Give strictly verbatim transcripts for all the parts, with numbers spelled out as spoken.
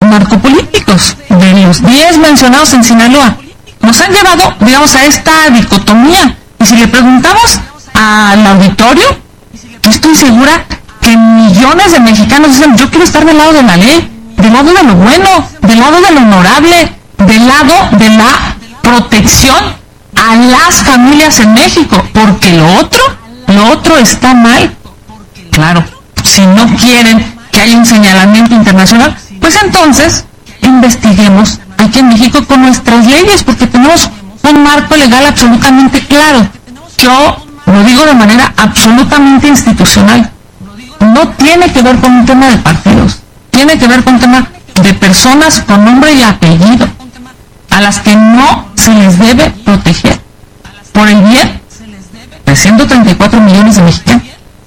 narcopolíticos, de los diez mencionados en Sinaloa, nos han llevado, digamos, a esta dicotomía. Y si le preguntamos al auditorio, yo estoy segura que millones de mexicanos dicen: yo quiero estar del lado de la ley, del lado de lo bueno, del lado de lo honorable, del lado de la protección a las familias en México, porque lo otro, lo otro está mal. Claro, si no quieren que haya un señalamiento internacional, pues entonces investiguemos aquí en México con nuestras leyes, porque tenemos un marco legal absolutamente claro. Yo lo digo de manera absolutamente institucional. No tiene que ver con un tema de partidos, tiene que ver con un tema de personas con nombre y apellido, a las que no se les debe proteger por el bien de ciento treinta y cuatro millones de mexicanos.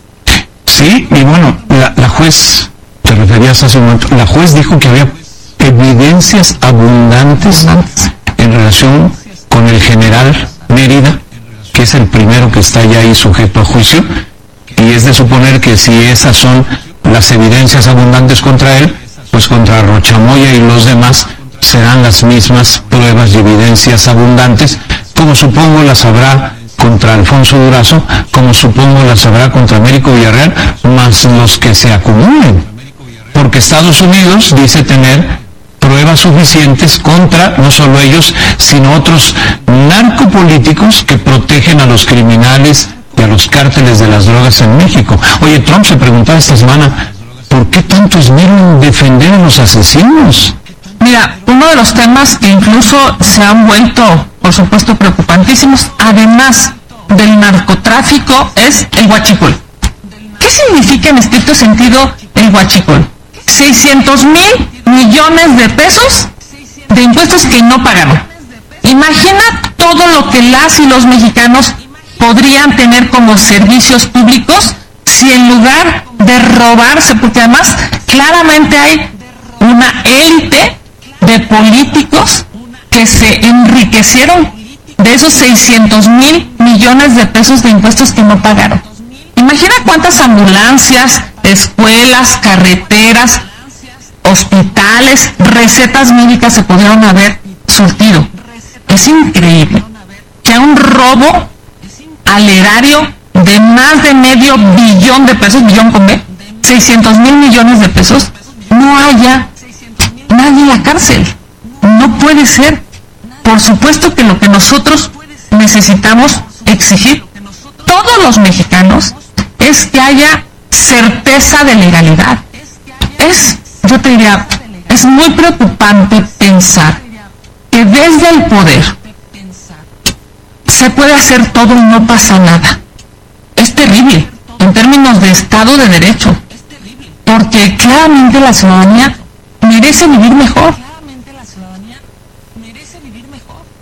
Sí, y bueno, la, la juez, te referías hace un momento, la juez dijo que había evidencias abundantes en relación con el general Mérida, que es el primero que está ya ahí sujeto a juicio, y es de suponer que si esas son las evidencias abundantes contra él, pues contra Rochamoya y los demás serán las mismas pruebas y evidencias abundantes, como supongo las habrá contra Alfonso Durazo, como supongo las habrá contra Américo Villarreal, más los que se acumulen, porque Estados Unidos dice tener pruebas suficientes contra no solo ellos, sino otros narcopolíticos que protegen a los criminales y a los cárteles de las drogas en México. Oye, Trump se preguntaba esta semana, ¿por qué tanto esmero en defender a los asesinos? Mira, uno de los temas que incluso se han vuelto, por supuesto, preocupantísimos, además del narcotráfico, es el huachicol. ¿Qué significa en estricto sentido el huachicol? seiscientos mil millones de pesos de impuestos que no pagaron. Imagina todo lo que las y los mexicanos podrían tener como servicios públicos si en lugar de robarse, porque además claramente hay una élite de políticos que se enriquecieron de esos seiscientos mil millones de pesos de impuestos que no pagaron. Imagina cuántas ambulancias, escuelas, carreteras, hospitales, recetas médicas se pudieron haber surtido. Es increíble que a un robo al erario de más de medio billón de pesos, billón con B, seiscientos mil millones de pesos, no haya nadie en la cárcel. No puede ser. Por supuesto que lo que nosotros necesitamos exigir, todos los mexicanos, es que haya certeza de legalidad. Es, yo te diría, es muy preocupante pensar que desde el poder se puede hacer todo y no pasa nada. Es terrible en términos de Estado de Derecho, porque claramente la ciudadanía merece vivir mejor.